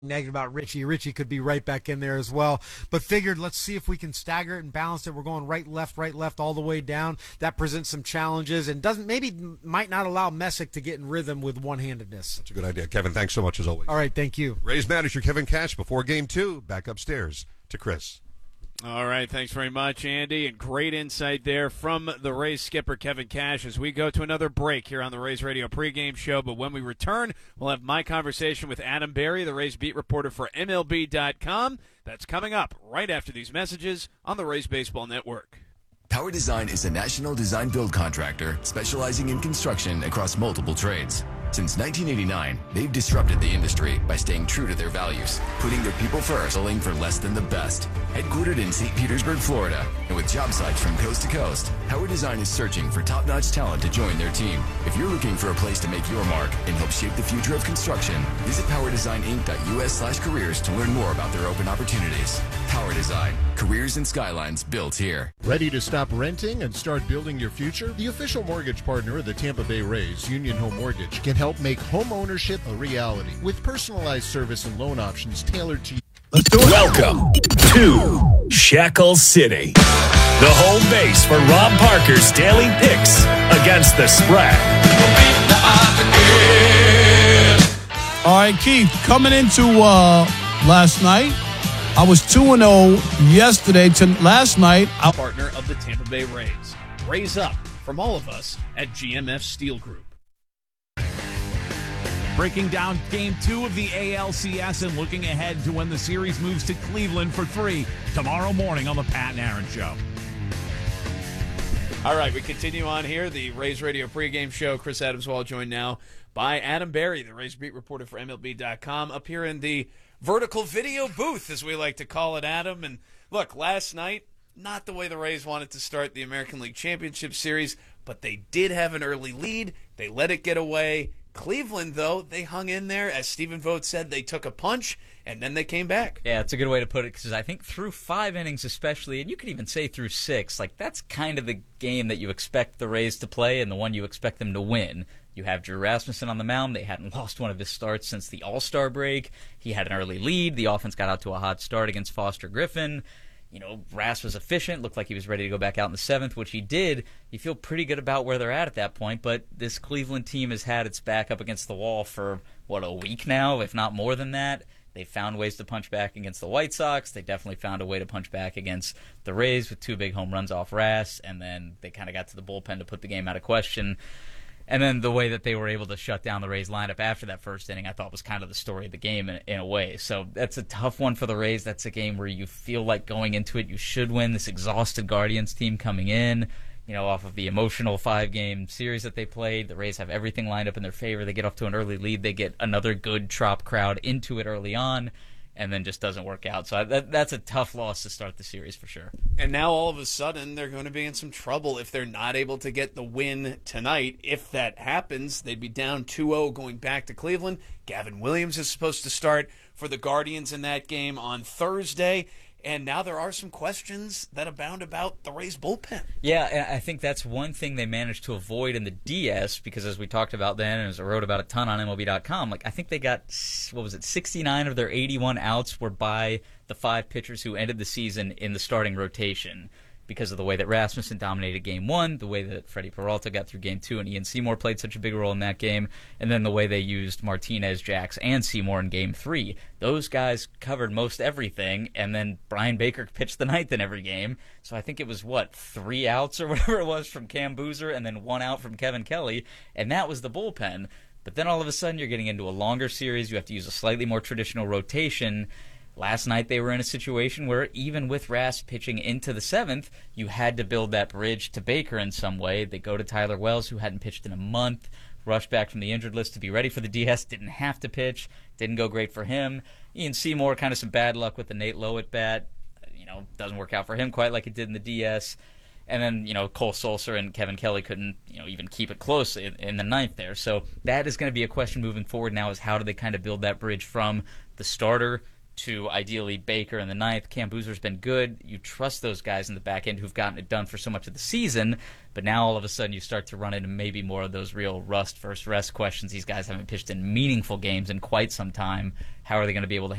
negative about Richie. Richie could be right back in there as well. But figured let's see if we can stagger it and balance it. We're going right, left, all the way down. That presents some challenges and might not allow Messick to get in rhythm with one-handedness. That's a good idea. Kevin, thanks so much as always. All right, thank you. Rays manager Kevin Cash before Game 2. Back upstairs to Chris. All right, thanks very much, Andy, and great insight there from the Rays skipper, Kevin Cash, as we go to another break here on the Rays Radio pregame show. But when we return, we'll have my conversation with Adam Berry, the Rays beat reporter for MLB.com. That's coming up right after these messages on the Rays Baseball Network. Power Design is a national design build contractor specializing in construction across multiple trades. Since 1989, they've disrupted the industry by staying true to their values, putting their people first, selling for less than the best. Headquartered in St. Petersburg, Florida, and with job sites from coast to coast, Power Design is searching for top-notch talent to join their team. If you're looking for a place to make your mark and help shape the future of construction, visit PowerDesignInc.us/careers to learn more about their open opportunities. Power Design, careers and skylines built here. Ready to stop renting and start building your future? The official mortgage partner of the Tampa Bay Rays, Union Home Mortgage, can help make home ownership a reality with personalized service and loan options tailored to you. Welcome to Shackle City, the home base for Rob Parker's daily picks against the spread. All right, Keith, coming into last night, I was 2-0 yesterday to last night. Partner of the Tampa Bay Rays. Raise up from all of us at GMF Steel Group. Breaking down Game 2 of the ALCS and looking ahead to when the series moves to Cleveland for 3 tomorrow morning on the Pat and Aaron Show. All right, we continue on here, the Rays Radio pregame show. Chris Adamswall joined now by Adam Berry, the Rays beat reporter for MLB.com, up here in the vertical video booth, as we like to call it, Adam. And look, last night, not the way the Rays wanted to start the American League Championship Series, but they did have an early lead. They let it get away. Cleveland, though, they hung in there. As Stephen Vogt said, they took a punch, and then they came back. Yeah, it's a good way to put it, because I think through 5 innings especially, and you could even say through 6, like that's kind of the game that you expect the Rays to play and the one you expect them to win. You have Drew Rasmussen on the mound. They hadn't lost one of his starts since the All-Star break. He had an early lead. The offense got out to a hot start against Foster Griffin. You know, Ras was efficient, looked like he was ready to go back out in the 7th, which he did. You feel pretty good about where they're at that point, but this Cleveland team has had its back up against the wall for, a week now, if not more than that. They found ways to punch back against the White Sox. They definitely found a way to punch back against the Rays with 2 big home runs off Ras, and then they kind of got to the bullpen to put the game out of question. And then the way that they were able to shut down the Rays lineup after that first inning, I thought was kind of the story of the game in a way. So that's a tough one for the Rays. That's a game where you feel like going into it you should win. This exhausted Guardians team coming in, off of the emotional 5-game series that they played. The Rays have everything lined up in their favor. They get off to an early lead. They get another good Trop crowd into it early on, and then just doesn't work out. So that's a tough loss to start the series for sure. And now all of a sudden they're going to be in some trouble if they're not able to get the win tonight. If that happens, they'd be down 2-0 going back to Cleveland. Gavin Williams is supposed to start for the Guardians in that game on Thursday. And now there are some questions that abound about the Rays bullpen. Yeah, and I think that's one thing they managed to avoid in the DS, because as we talked about then, and as I wrote about a ton on MLB.com, I think they got, 69 of their 81 outs were by the 5 pitchers who ended the season in the starting rotation, because of the way that Rasmussen dominated Game 1, the way that Freddie Peralta got through Game 2, and Ian Seymour played such a big role in that game, and then the way they used Martinez, Jax, and Seymour in Game 3. Those guys covered most everything, and then Brian Baker pitched the 9th in every game. So I think it was, 3 outs or whatever it was from Cam Boozer, and then 1 out from Kevin Kelly, and that was the bullpen. But then all of a sudden you're getting into a longer series. You have to use a slightly more traditional rotation. Last night they were in a situation where even with Ras pitching into the 7th, you had to build that bridge to Baker in some way. They go to Tyler Wells, who hadn't pitched in a month, rushed back from the injured list to be ready for the DS, didn't have to pitch, didn't go great for him. Ian Seymour, kind of some bad luck with the Nate Lowe at bat. Doesn't work out for him quite like it did in the DS. And then, Cole Sulser and Kevin Kelly couldn't, even keep it close in the 9th there. So that is going to be a question moving forward now, is how do they kind of build that bridge from the starter to ideally Baker in the 9th. Cam Boozer's been good. You trust those guys in the back end who've gotten it done for so much of the season, but now all of a sudden you start to run into maybe more of those real rust versus rest questions. These guys haven't pitched in meaningful games in quite some time. How are they going to be able to